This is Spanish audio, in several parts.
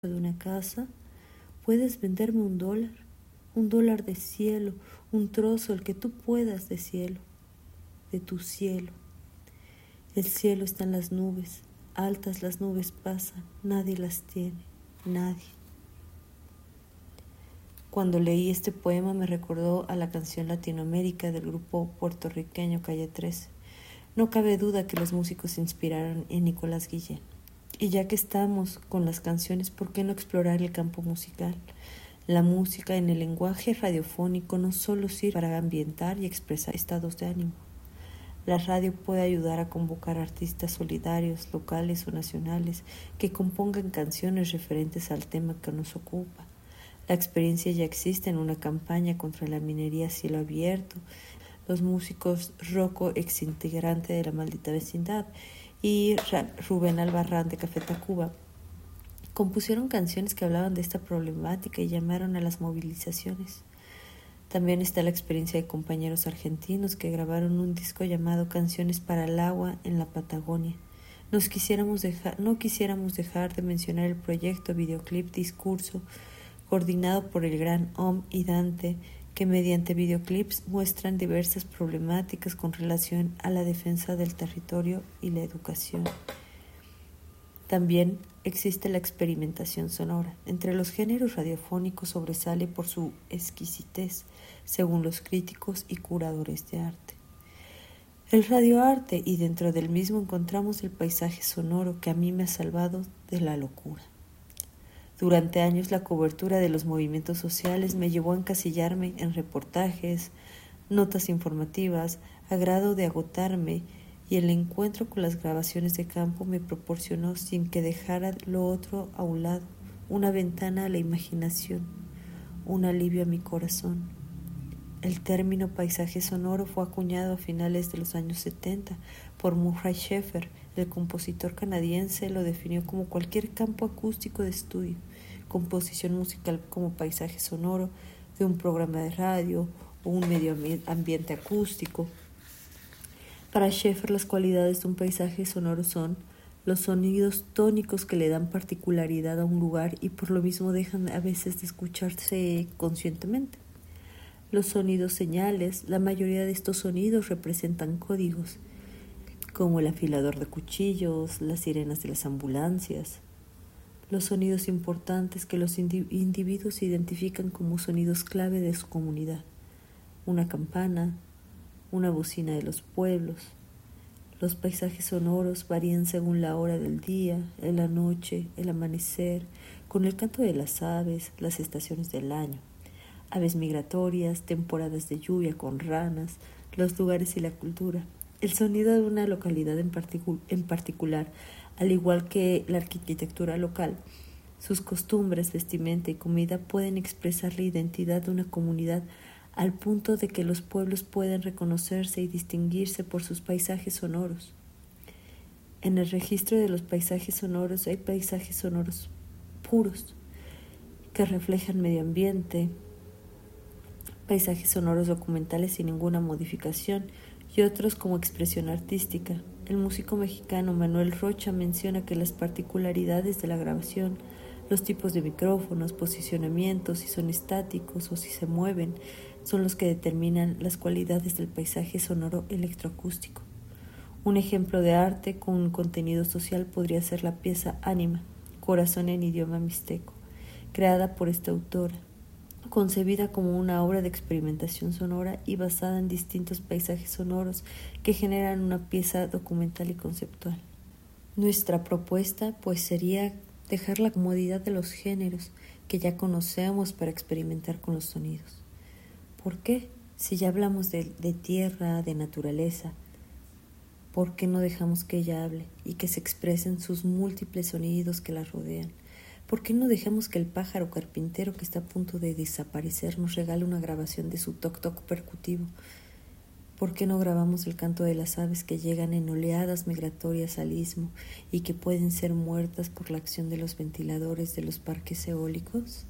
de una casa, puedes venderme un dólar de cielo, un trozo, el que tú puedas de cielo, de tu cielo. El cielo está en las nubes, altas las nubes pasan, nadie las tiene, nadie. Cuando leí este poema me recordó a la canción Latinoamérica del grupo puertorriqueño Calle 13. No cabe duda que los músicos se inspiraron en Nicolás Guillén. Y ya que estamos con las canciones, ¿por qué no explorar el campo musical? La música en el lenguaje radiofónico no solo sirve para ambientar y expresar estados de ánimo. La radio puede ayudar a convocar artistas solidarios, locales o nacionales, que compongan canciones referentes al tema que nos ocupa. La experiencia ya existe en una campaña contra la minería a cielo abierto. Los músicos Rocco, ex integrante de La Maldita Vecindad, y Rubén Albarrán de Café Tacuba compusieron canciones que hablaban de esta problemática y llamaron a las movilizaciones. También está la experiencia de compañeros argentinos que grabaron un disco llamado Canciones para el Agua en la Patagonia. No quisiéramos dejar de mencionar el proyecto Videoclip Discurso, coordinado por el gran Om y Dante, que mediante videoclips muestran diversas problemáticas con relación a la defensa del territorio y la educación. También existe la experimentación sonora. Entre los géneros radiofónicos sobresale por su exquisitez, según los críticos y curadores de arte. El radioarte, y dentro del mismo encontramos el paisaje sonoro que a mí me ha salvado de la locura. Durante años la cobertura de los movimientos sociales me llevó a encasillarme en reportajes, notas informativas, a grado de agotarme, y el encuentro con las grabaciones de campo me proporcionó, sin que dejara lo otro a un lado, una ventana a la imaginación, un alivio a mi corazón. El término paisaje sonoro fue acuñado a finales de los años 70 por Murray Schafer. El compositor canadiense lo definió como cualquier campo acústico de estudio, composición musical como paisaje sonoro de un programa de radio o un medio ambiente acústico. Para Schafer, las cualidades de un paisaje sonoro son los sonidos tónicos que le dan particularidad a un lugar y por lo mismo dejan a veces de escucharse conscientemente. Los sonidos señales, la mayoría de estos sonidos representan códigos, como el afilador de cuchillos, las sirenas de las ambulancias. Los sonidos importantes que los individuos identifican como sonidos clave de su comunidad. Una campana, una bocina de los pueblos. Los paisajes sonoros varían según la hora del día, en la noche, el amanecer, con el canto de las aves, las estaciones del año. Aves migratorias, temporadas de lluvia con ranas, los lugares y la cultura. El sonido de una localidad en particular, al igual que la arquitectura local, sus costumbres, vestimenta y comida pueden expresar la identidad de una comunidad al punto de que los pueblos pueden reconocerse y distinguirse por sus paisajes sonoros. En el registro de los paisajes sonoros hay paisajes sonoros puros que reflejan medio ambiente, paisajes sonoros documentales sin ninguna modificación y otros como expresión artística. El músico mexicano Manuel Rocha menciona que las particularidades de la grabación, los tipos de micrófonos, posicionamientos, si son estáticos o si se mueven, son los que determinan las cualidades del paisaje sonoro electroacústico. Un ejemplo de arte con un contenido social podría ser la pieza Ánima, Corazón en idioma mixteco, creada por esta autora, concebida como una obra de experimentación sonora y basada en distintos paisajes sonoros que generan una pieza documental y conceptual. Nuestra propuesta, pues, sería dejar la comodidad de los géneros que ya conocemos para experimentar con los sonidos. ¿Por qué? Si ya hablamos de tierra, de naturaleza, ¿por qué no dejamos que ella hable y que se expresen sus múltiples sonidos que la rodean? ¿Por qué no dejamos que el pájaro carpintero que está a punto de desaparecer nos regale una grabación de su toc-toc percutivo? ¿Por qué no grabamos el canto de las aves que llegan en oleadas migratorias al istmo y que pueden ser muertas por la acción de los ventiladores de los parques eólicos?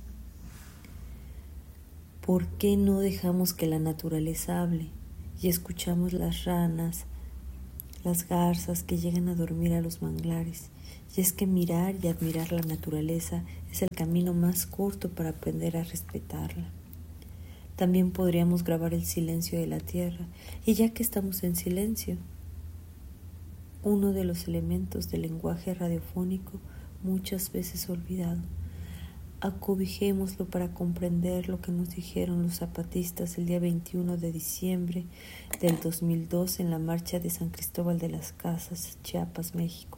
¿Por qué no dejamos que la naturaleza hable y escuchamos las ranas, las garzas que llegan a dormir a los manglares? Y es que mirar y admirar la naturaleza Es el camino más corto para aprender a respetarla. También podríamos grabar el silencio de la tierra, y ya que estamos en silencio, uno de los elementos del lenguaje radiofónico muchas veces olvidado, acobijémoslo para comprender lo que nos dijeron los zapatistas el día 21 de diciembre del 2002 en la marcha de San Cristóbal de las Casas, Chiapas, México.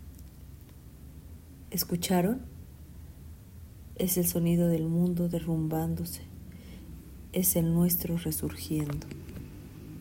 ¿Escucharon? Es el sonido del mundo derrumbándose, es el nuestro resurgiendo.